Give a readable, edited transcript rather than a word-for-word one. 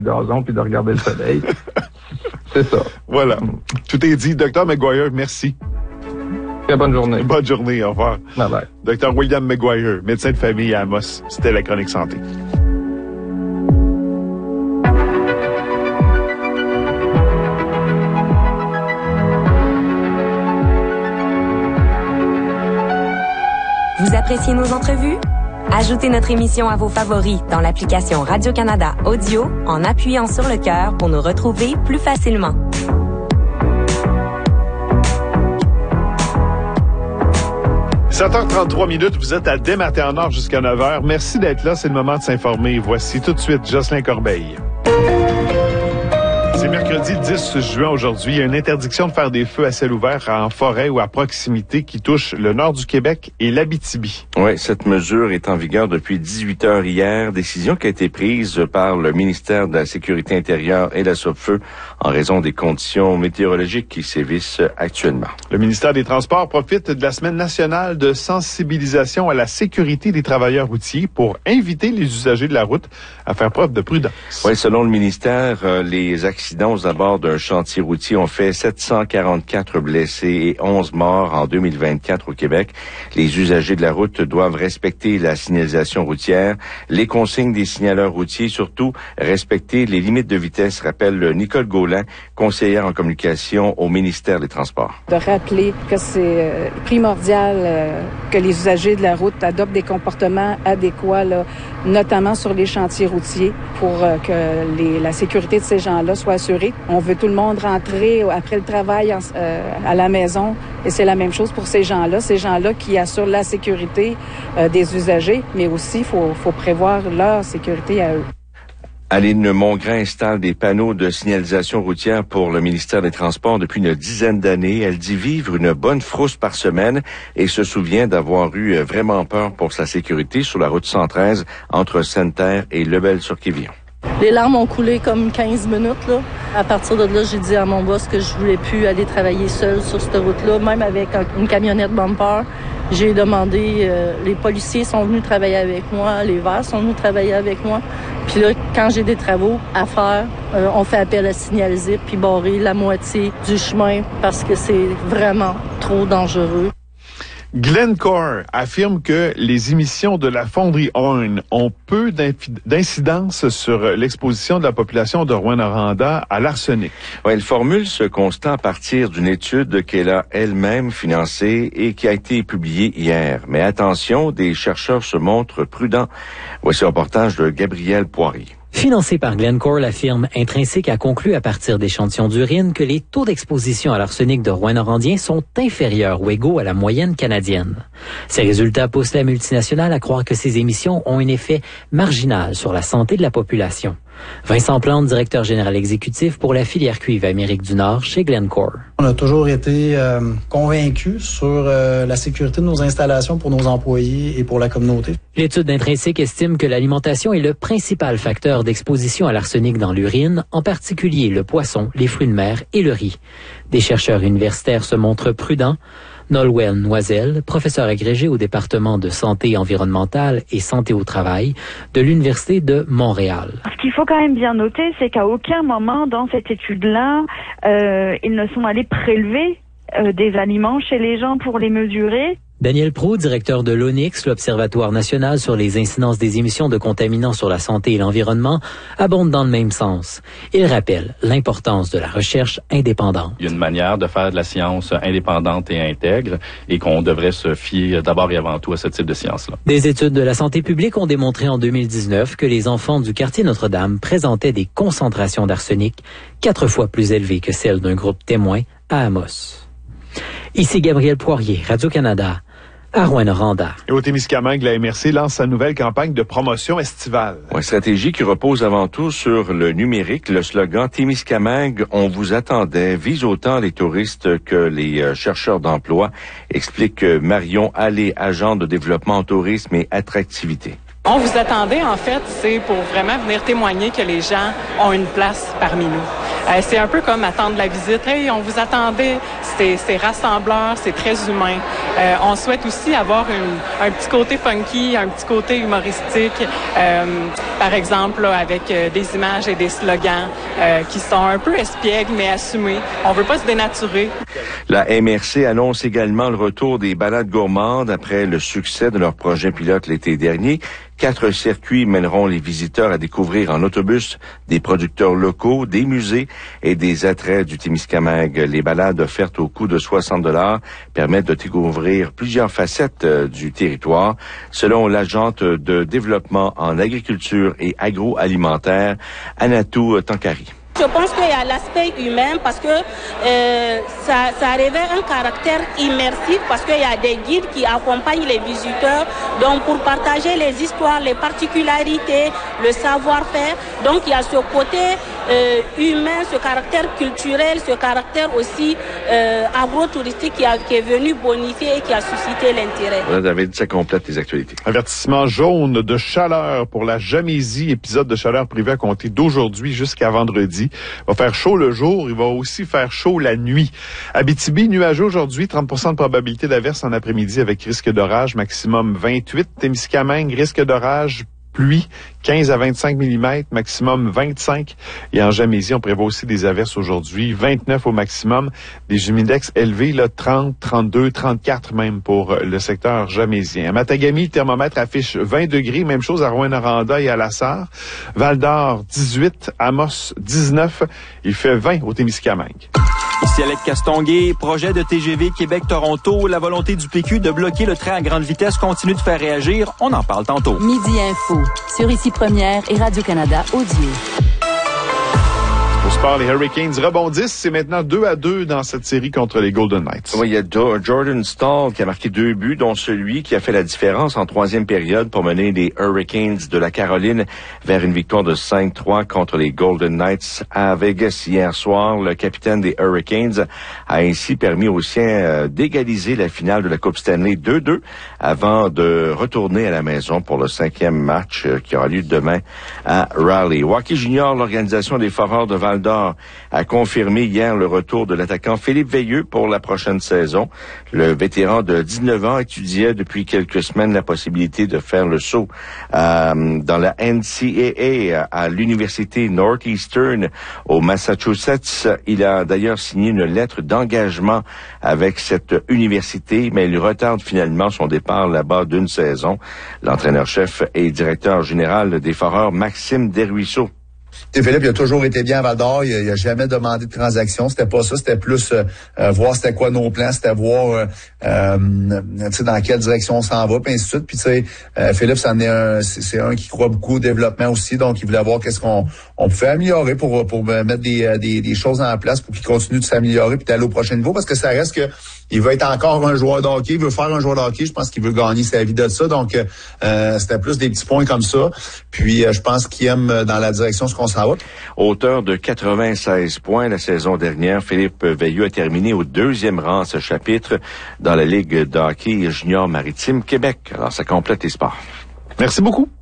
gazon puis de regarder le soleil. C'est ça. Voilà. Tout est dit. Dr. McGuire, merci. Très bonne journée. Bonne journée. Au revoir. Bye bye. Dr. William McGuire, médecin de famille à Amos. C'était la Chronique Santé. Vous appréciez nos entrevues? Ajoutez notre émission à vos favoris dans l'application Radio-Canada Audio en appuyant sur le cœur pour nous retrouver plus facilement. « 7h33, vous êtes à Dès Matin en Or jusqu'à 9h. Merci d'être là, c'est le moment de s'informer. Voici tout de suite Jocelyn Corbeil. C'est mercredi 10 juin aujourd'hui. Il y a une interdiction de faire des feux à ciel ouvert en forêt ou à proximité qui touche le nord du Québec et l'Abitibi. Oui, cette mesure est en vigueur depuis 18 heures hier. Décision qui a été prise par le ministère de la Sécurité intérieure et la SOPFEU en raison des conditions météorologiques qui sévissent actuellement. Le ministère des Transports profite de la Semaine nationale de sensibilisation à la sécurité des travailleurs routiers pour inviter les usagers de la route à faire preuve de prudence. Oui, selon le ministère, les accidents à bord d'un chantier routier ont fait 744 blessés et 11 morts en 2024 au Québec. Les usagers de la route doivent respecter la signalisation routière, les consignes des signaleurs routiers, surtout respecter les limites de vitesse, rappelle Nicole Gaulin, conseillère en communication au ministère des Transports. De rappeler que c'est primordial que les usagers de la route adoptent des comportements adéquats, là, notamment sur les chantiers routiers, pour que la sécurité de ces gens-là soit assurée. On veut tout le monde rentrer après le travail à la maison, et c'est la même chose pour ces gens-là qui assurent la sécurité des usagers, mais aussi il faut prévoir leur sécurité à eux. Aline Mongrain installe des panneaux de signalisation routière pour le ministère des Transports depuis une dizaine d'années. Elle dit vivre une bonne frousse par semaine et se souvient d'avoir eu vraiment peur pour sa sécurité sur la route 113 entre Sainte-Terre et Lebel-sur-Quévillon. Les larmes ont coulé comme 15 minutes, là. À partir de là, j'ai dit à mon boss que je voulais plus aller travailler seule sur cette route-là, même avec une camionnette bumper. J'ai demandé, les policiers sont venus travailler avec moi, les verts sont venus travailler avec moi. Puis là, quand j'ai des travaux à faire, on fait appel à Signal-Zip puis barrer la moitié du chemin parce que c'est vraiment trop dangereux. Glencore affirme que les émissions de la fonderie Horn ont peu d'incidence sur l'exposition de la population de Rouyn-Noranda à l'arsenic. Ouais, elle formule ce constat à partir d'une étude qu'elle a elle-même financée et qui a été publiée hier. Mais attention, des chercheurs se montrent prudents. Voici un reportage de Gabriel Poirier. Financé par Glencore, la firme Intrinsique a conclu à partir d'échantillons d'urine que les taux d'exposition à l'arsenic de Rouyn-Norandien sont inférieurs ou égaux à la moyenne canadienne. Ces résultats poussent la multinationale à croire que ces émissions ont un effet marginal sur la santé de la population. Vincent Plante, directeur général exécutif pour la filière cuivre Amérique du Nord chez Glencore. On a toujours été convaincus sur la sécurité de nos installations pour nos employés et pour la communauté. L'étude d'Intrinsique estime que l'alimentation est le principal facteur d'exposition à l'arsenic dans l'urine, en particulier le poisson, les fruits de mer et le riz. Des chercheurs universitaires se montrent prudents. Nolwenn Noiselle, professeur agrégé au département de santé environnementale et santé au travail de l'Université de Montréal. Ce qu'il faut quand même bien noter, c'est qu'à aucun moment dans cette étude-là, ils ne sont allés prélever des aliments chez les gens pour les mesurer. Daniel Proulx, directeur de l'ONIX, l'Observatoire national sur les incidences des émissions de contaminants sur la santé et l'environnement, abonde dans le même sens. Il rappelle l'importance de la recherche indépendante. Il y a une manière de faire de la science indépendante et intègre et qu'on devrait se fier d'abord et avant tout à ce type de science-là. Des études de la santé publique ont démontré en 2019 que les enfants du quartier Notre-Dame présentaient des concentrations d'arsenic 4 fois plus élevées que celles d'un groupe témoin à Amos. Ici Gabriel Poirier, Radio-Canada. À Rouyn-Noranda. Et au Témiscamingue, la MRC lance sa nouvelle campagne de promotion estivale. Une stratégie qui repose avant tout sur le numérique. Le slogan Témiscamingue, on vous attendait, vise autant les touristes que les chercheurs d'emploi, explique Marion Allé, agent de développement en tourisme et attractivité. On vous attendait, en fait, c'est pour vraiment venir témoigner que les gens ont une place parmi nous. C'est un peu comme attendre la visite. Hey, on vous attendait, c'est rassembleur, c'est très humain. On souhaite aussi avoir un petit côté funky, un petit côté humoristique, par exemple là, avec des images et des slogans qui sont un peu espiègles mais assumés. On veut pas se dénaturer. La MRC annonce également le retour des balades gourmandes après le succès de leur projet pilote l'été dernier. 4 circuits mèneront les visiteurs à découvrir en autobus des producteurs locaux, des musées et des attraits du Témiscamingue. Les balades offertes au coût de 60 $ permettent de découvrir plusieurs facettes du territoire. Selon l'agente de développement en agriculture et agroalimentaire, Anatou Tankari. Je pense qu'il y a l'aspect humain parce que ça révèle un caractère immersif parce qu'il y a des guides qui accompagnent les visiteurs donc pour partager les histoires, les particularités, le savoir-faire. Donc il y a ce côté humain, ce caractère culturel, ce caractère aussi agro-touristique qui est venu bonifier et qui a suscité l'intérêt. Voilà, David, ça complète les actualités. Avertissement jaune de chaleur pour la Jamésie, épisode de chaleur prévu à compter d'aujourd'hui jusqu'à vendredi. Il va faire chaud le jour, il va aussi faire chaud la nuit. Abitibi, nuageux aujourd'hui, 30% de probabilité d'averse en après-midi avec risque d'orage, maximum 28. Témiscamingue, risque d'orage, pluie, 15 à 25 mm, maximum 25. Et en Jamésie, on prévoit aussi des averses aujourd'hui, 29 au maximum. Des humidex élevés, là, 30, 32, 34 même pour le secteur jamésien. À Matagami, le thermomètre affiche 20 degrés, même chose à Rouyn-Noranda et à La Sarre. Val-d'Or, 18, Amos, 19. Il fait 20 au Témiscamingue. Ici Alec Castonguay, projet de TGV Québec-Toronto. La volonté du PQ de bloquer le train à grande vitesse continue de faire réagir. On en parle tantôt. Midi Info, sur Ici Première et Radio-Canada Audio. Au sport, les Hurricanes rebondissent. C'est maintenant 2-2 dans cette série contre les Golden Knights. Oui, il y a Jordan Staal qui a marqué 2 buts, dont celui qui a fait la différence en troisième période pour mener les Hurricanes de la Caroline vers une victoire de 5-3 contre les Golden Knights à Vegas hier soir. Le capitaine des Hurricanes a ainsi permis aux siens d'égaliser la finale de la Coupe Stanley 2-2 avant de retourner à la maison pour le 5e match qui aura lieu demain à Raleigh. Hockey Junior, l'organisation des Foreurs de Val-d'Or a confirmé hier le retour de l'attaquant Philippe Veilleux pour la prochaine saison. Le vétéran de 19 ans étudiait depuis quelques semaines la possibilité de faire le saut dans la NCAA à l'université Northeastern au Massachusetts. Il a d'ailleurs signé une lettre d'engagement avec cette université, mais il retarde finalement son départ là-bas d'une saison. L'entraîneur-chef et directeur général des Foreurs, Maxime Desruisseaux, Philippe, il a toujours été bien à Val-d'Or. Il a jamais demandé de transaction. C'était pas ça. C'était plus voir c'était quoi nos plans. C'était voir dans quelle direction on s'en va, puis ainsi de suite. Puis tu sais, Philippe, c'est un qui croit beaucoup au développement aussi. Donc, il voulait voir qu'est-ce qu'on pouvait améliorer pour mettre des choses en place pour qu'il continue de s'améliorer puis d'aller au prochain niveau. Parce que ça reste que il veut être encore un joueur de hockey. Il veut faire un joueur de hockey. Je pense qu'il veut gagner sa vie de ça. Donc, c'était plus des petits points comme ça. Puis, je pense qu'il aime dans la direction ce qu'on s'en va. Auteur de 96 points la saison dernière, Philippe Veilleux a terminé au 2e rang à ce chapitre dans la Ligue de hockey junior maritime Québec. Alors, ça complète les sports. Merci beaucoup.